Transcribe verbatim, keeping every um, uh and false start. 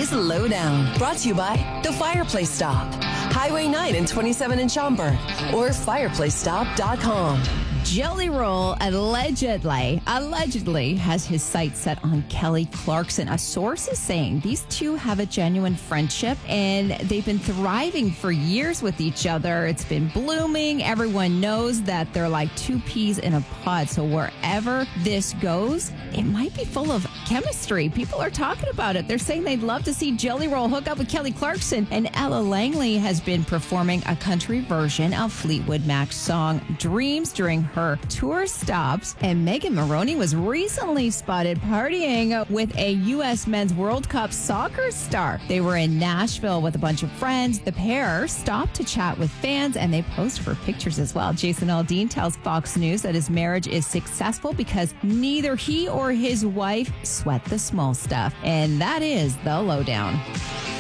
is Lowdown, brought to you by The Fireplace Stop, Highway nine and twenty-seven in Schaumburg, or fireplace stop dot com. Jelly Roll allegedly, allegedly has his sights set on Kelly Clarkson. A source is saying these two have a genuine friendship and they've been thriving for years with each other. It's been blooming. Everyone knows that they're like two peas in a pod. So wherever this goes, it might be full of chemistry. People are talking about it. They're saying they'd love to see Jelly Roll hook up with Kelly Clarkson. And Ella Langley has been performing a country version of Fleetwood Mac's song Dreams during her tour stops. And Megan Maroney was recently spotted partying with a U S Men's World Cup soccer star. They were in Nashville with a bunch of friends. The pair stopped to chat with fans and they posed for pictures as well. Jason Aldean tells Fox News that his marriage is successful because neither he or his wife sweat the small stuff. And that is the Lowdown.